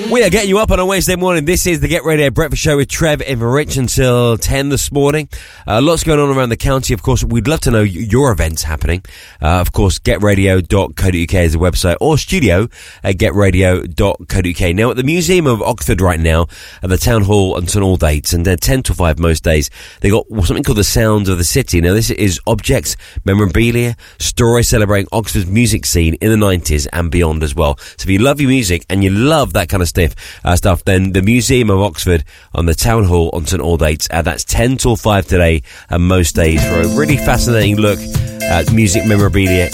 We are getting you up on a Wednesday morning. This is the Get Radio Breakfast Show with Trev and Rich until 10 this morning. Lots going on around the county. Of course, we'd love to know your events happening. Of course, getradio.co.uk is the website, or studio at getradio.co.uk. Now, at the Museum of Oxford right now, at the Town Hall until all dates, and they're 10 to 5 most days, they got something called the Sounds of the City. Now, this is objects, memorabilia, stories celebrating Oxford's music scene in the 90s and beyond as well. So if you love your music and you love that kind of stuff, then the Museum of Oxford on the Town Hall on St Aldate's, that's 10 till 5 today and most days, for a really fascinating look at music memorabilia